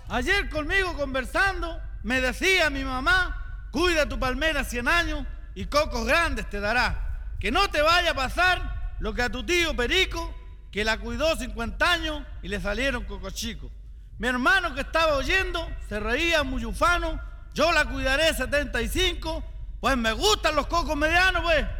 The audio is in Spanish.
Ayer conmigo conversando, me decía mi mamá, cuida tu palmera 100 años y cocos grandes te dará. Que no te vaya a pasar lo que a tu tío Perico, que la cuidó 50 años y le salieron cocos chicos. Mi hermano que estaba oyendo se reía muy ufano, yo la cuidaré 75, pues me gustan los cocos medianos, pues.